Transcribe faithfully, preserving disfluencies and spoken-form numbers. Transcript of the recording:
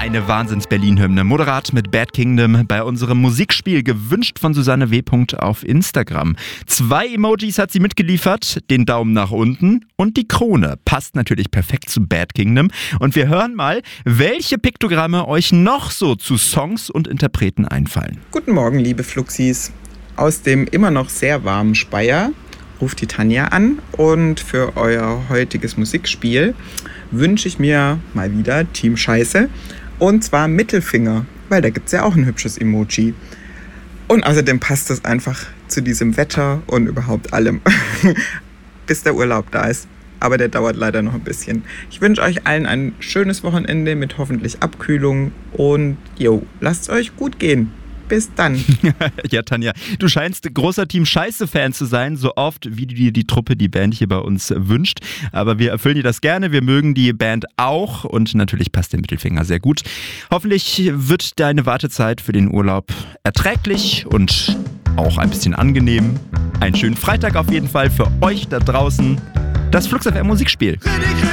Eine Wahnsinns-Berlin-Hymne. Moderat mit Bad Kingdom bei unserem Musikspiel, gewünscht von Susanne W. auf Instagram. Zwei Emojis hat sie mitgeliefert, den Daumen nach unten und die Krone. Passt natürlich perfekt zu Bad Kingdom. Und wir hören mal, welche Piktogramme euch noch so zu Songs und Interpreten einfallen. Guten Morgen, liebe Fluxis. Aus dem immer noch sehr warmen Speyer ruft die Tanja an und für euer heutiges Musikspiel wünsche ich mir mal wieder Team Scheiße und zwar Mittelfinger, weil da gibt es ja auch ein hübsches Emoji. Und außerdem passt das einfach zu diesem Wetter und überhaupt allem, bis der Urlaub da ist. Aber der dauert leider noch ein bisschen. Ich wünsche euch allen ein schönes Wochenende mit hoffentlich Abkühlung und jo, lasst es euch gut gehen. Bis dann. Ja, Tanja, du scheinst großer Team Scheiße-Fan zu sein, so oft wie dir die Truppe, die Band hier bei uns wünscht. Aber wir erfüllen dir das gerne, wir mögen die Band auch und natürlich passt der Mittelfinger sehr gut. Hoffentlich wird deine Wartezeit für den Urlaub erträglich und auch ein bisschen angenehm. Einen schönen Freitag auf jeden Fall für euch da draußen. Das Flux F M Musikspiel.